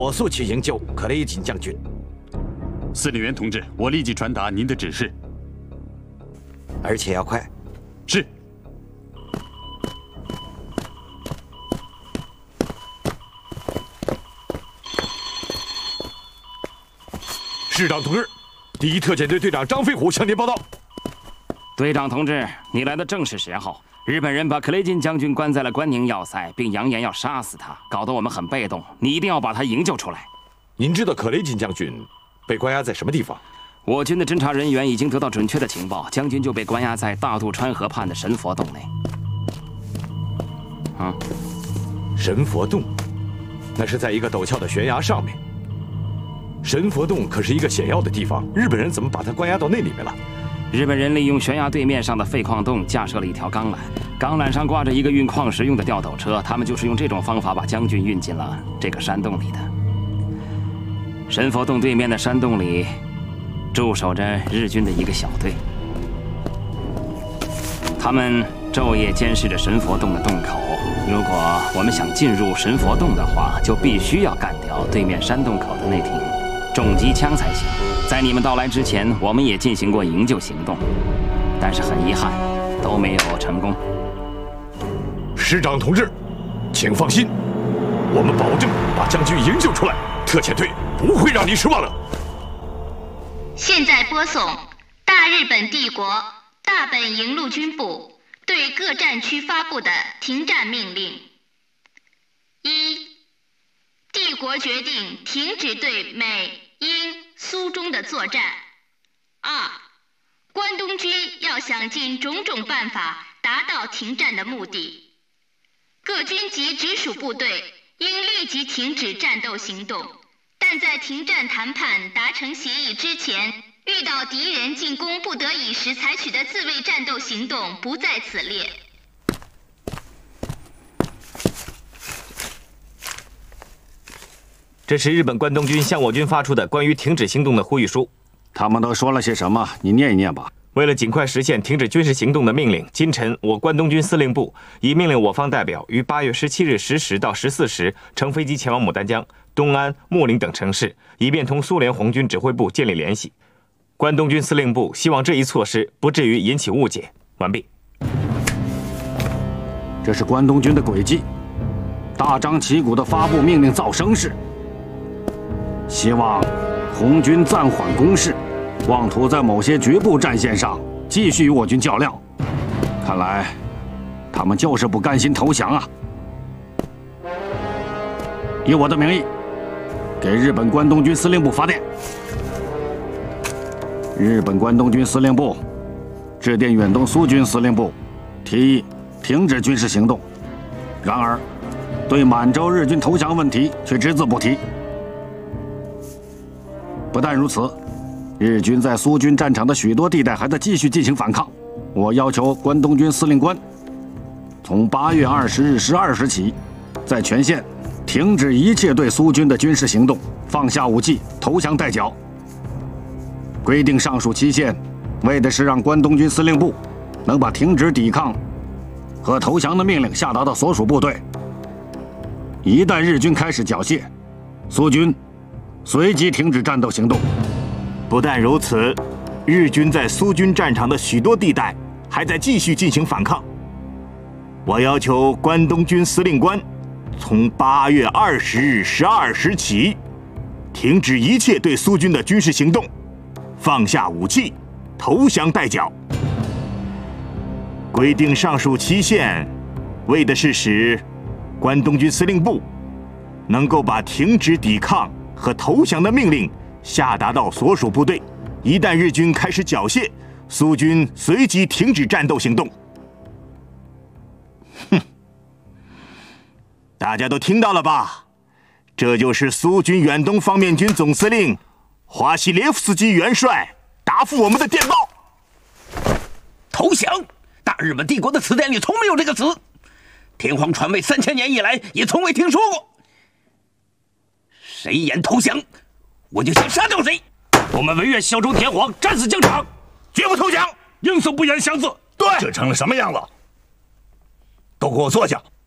火速去营救克雷金将军。 司令员同志，我立即传达您的指示， 而且要快。 是。 师长同志，第一特遣队队长张飞虎向您报道。 队长同志，你来的正是时候。日本人把克雷金将军关在了关宁要塞，并扬言要杀死他，搞得我们很被动。你一定要把他营救出来。 您知道克雷金将军被关押在什么地方？ 我军的侦察人员已经得到准确的情报，将军就被关押在大渡川河畔的神佛洞内。 神佛洞，那是在一个陡峭的悬崖上面。神佛洞可是一个险要的地方，日本人怎么把他关押到那里面了？ 日本人利用悬崖对面上的废矿洞架设了一条钢缆，钢缆上挂着一个运矿石用的吊斗车，他们就是用这种方法把将军运进了这个山洞里的。神佛洞对面的山洞里驻守着日军的一个小队，他们昼夜监视着神佛洞的洞口。如果我们想进入神佛洞的话，就必须要干掉对面山洞口的那挺重机枪才行。在你们到来之前，我们也进行过营救行动，但是很遗憾，都没有成功。 师长同志，请放心，我们保证把将军营救出来，特遣队不会让您失望的。 现在播送大日本帝国大本营陆军部对各战区发布的停战命令：一、帝国决定停止对美、英、苏中的作战；二、关东军要想尽种种办法达到停战的目的。各军级直属部队应立即停止战斗行动，但在停战谈判达成协议之前，遇到敌人进攻不得已时采取的自卫战斗行动不在此列。 这是日本关东军向我军发出的关于停止行动的呼吁书。 他们都说了些什么？你念一念吧。 为了尽快实现停止军事行动的命令，今晨我关东军司令部已命令我方代表于8月17日10时到14时乘飞机前往牡丹江、东安、木陵等城市，以便同苏联红军指挥部建立联系。关东军司令部希望这一措施不至于引起误解。完毕。 这是关东军的诡计，大张旗鼓地发布命令造声势，希望红军暂缓攻势，妄图在某些局部战线上继续与我军较量。看来，他们就是不甘心投降啊！以我的名义，给日本关东军司令部发电。日本关东军司令部致电远东苏军司令部，提议停止军事行动。然而，对满洲日军投降问题却只字不提。不但如此，日军在苏军战场的许多地带还在继续进行反抗。我要求关东军司令官从8月20日12时起，在全线停止一切对苏军的军事行动，放下武器，投降代缴。规定上述期限，为的是让关东军司令部能把停止抵抗和投降的命令下达到所属部队。一旦日军开始缴械，苏军随即停止战斗行动。 不但如此，日军在苏军战场的许多地带还在继续进行反抗。我要求关东军司令官从8月20日12时起，停止一切对苏军的军事行动，放下武器，投降代缴。规定上述期限，为的是使关东军司令部能够把停止抵抗和投降的命令下达到所属部队。一旦日军开始缴械，苏军随即停止战斗行动。大家都听到了吧？这就是苏军远东方面军总司令华西列夫斯基元帅答复我们的电报。 投降，大日本帝国的词典里从没有这个词，天皇传位3000年以来也从未听说过。谁言投降，我就先杀掉谁。 我们唯愿效忠天皇，战死疆场， 绝不投降。 应送不言降字。 对， 这成了什么样子？都给我坐下。